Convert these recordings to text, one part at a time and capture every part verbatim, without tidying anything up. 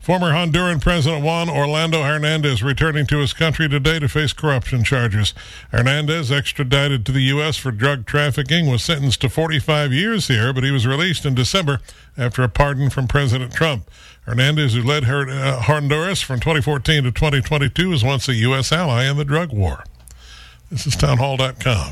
Former Honduran President Juan Orlando Hernandez returning to his country today to face corruption charges. Hernandez, extradited to the U S for drug trafficking, was sentenced to forty-five years here, but he was released in December after a pardon from President Trump. Hernandez, who led Honduras from twenty fourteen to twenty twenty-two, was once a U S ally in the drug war. This is townhall dot com.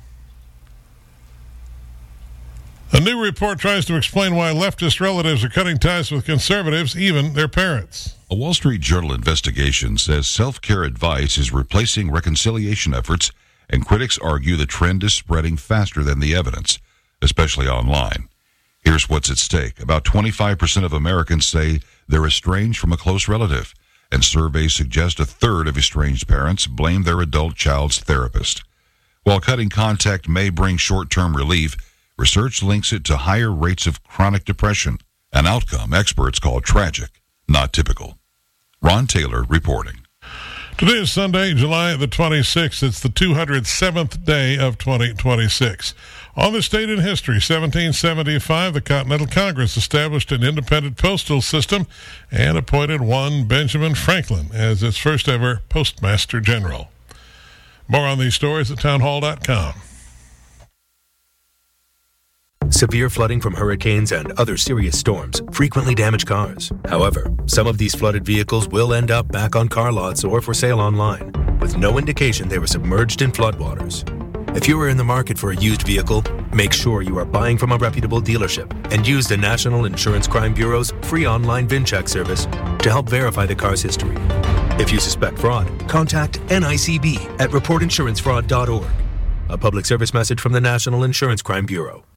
A new report tries to explain why leftist relatives are cutting ties with conservatives, even their parents. A Wall Street Journal investigation says self-care advice is replacing reconciliation efforts, and critics argue the trend is spreading faster than the evidence, especially online. Here's what's at stake. About twenty-five percent of Americans say they're estranged from a close relative, and surveys suggest a third of estranged parents blame their adult child's therapist. While cutting contact may bring short-term relief, research links it to higher rates of chronic depression, an outcome experts call tragic, not typical. Ron Taylor reporting. Today is Sunday, July the twenty-sixth. It's the two hundred seventh day of twenty twenty-six. On this date in history, seventeen seventy-five, the Continental Congress established an independent postal system and appointed one Benjamin Franklin as its first ever Postmaster General. More on these stories at townhall dot com. Severe flooding from hurricanes and other serious storms frequently damage cars. However, some of these flooded vehicles will end up back on car lots or for sale online, with no indication they were submerged in floodwaters. If you are in the market for a used vehicle, make sure you are buying from a reputable dealership and use the National Insurance Crime Bureau's free online VinCheck service to help verify the car's history. If you suspect fraud, contact N I C B at report insurance fraud dot org. A public service message from the National Insurance Crime Bureau.